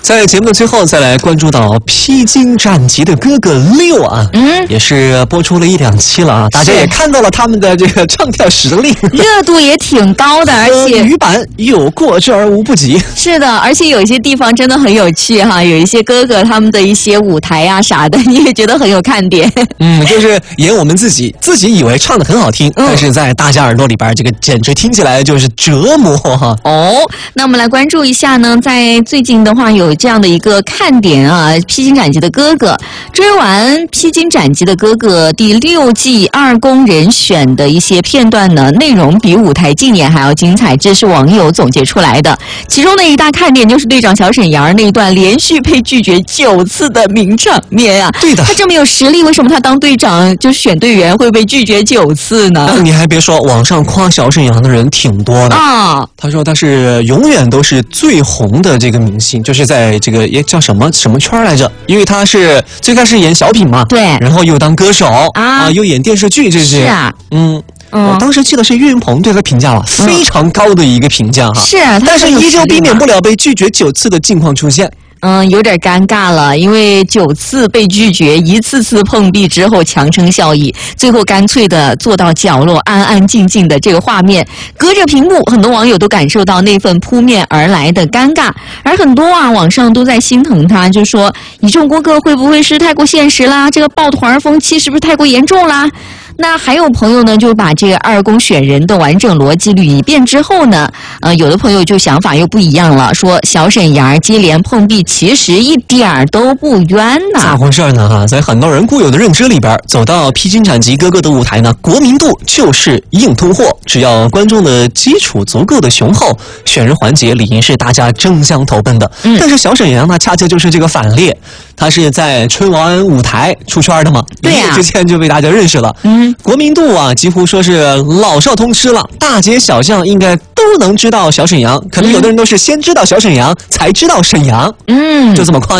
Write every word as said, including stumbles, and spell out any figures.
在节目的最后，再来关注到披荆斩棘的哥哥六啊，嗯，也是播出了一两期了啊，大家也看到了他们的这个唱跳实力， 热度也挺高的，而且女版有过之而无不及。 是的，而且有一些地方真的很有趣哈，有一些哥哥他们的一些舞台啊啥的，你也觉得很有看点。 嗯，就是演我们自己，自己以为唱得很好听，嗯、但是在大家耳朵里边，这个简直听起来就是折磨哈。 哦，那我们来关注一下呢，在最近的话有这样的一个看点啊，《披荆斩棘的哥哥》追完《披荆斩棘的哥哥》第六季二宫人选的一些片段呢，内容比舞台竞演还要精彩，这是网友总结出来的。其中的一大看点就是队长小沈阳那一段连续被拒绝九次的名场面啊！ 对的， 他这么有实力，为什么他当队长就选队员会被拒绝九次呢？ 你还别说，网上夸小沈阳的人挺多的啊。他说他是永远都是最红的这个明星，就是在这个也叫什么什么圈来着？因为他是最开始演小品嘛， 对， 然后又当歌手 啊, 啊，又演电视剧，这些是啊， 嗯。嗯、我当时记得是岳云鹏对他评价了、嗯、非常高的一个评价哈， 是啊， 但是依旧避免不了被拒绝九次的境况出现。 嗯，有点尴尬了，因为九次被拒绝，一次次碰壁之后强撑效益，最后干脆的坐到角落，安安静静的这个画面，隔着屏幕，很多网友都感受到那份扑面而来的尴尬，而很多啊网上都在心疼他，就说你这种哥哥会不会是太过现实啦？这个抱团风气是不是太过严重啦？那还有朋友呢，就把这个二宫选人的完整逻辑捋一遍之后呢，呃，有的朋友就想法又不一样了，说小沈阳接连碰壁，其实一点儿都不冤呐。 咋回事呢？哈，在很多人固有的认知里边，走到披荆斩棘哥哥的舞台呢，国民度就是硬通货，只要观众的基础足够的雄厚，选人环节理应是大家争相投奔的。嗯，但是小沈阳呢，恰恰就是这个反列，他是在春晚舞台出圈的嘛， 对呀、啊， 之前就被大家认识了。嗯。国民度啊，几乎说是老少通吃了，大街小巷应该都能知道小沈阳。可能有的人都是先知道小沈阳，才知道沈阳。嗯，就这么夸。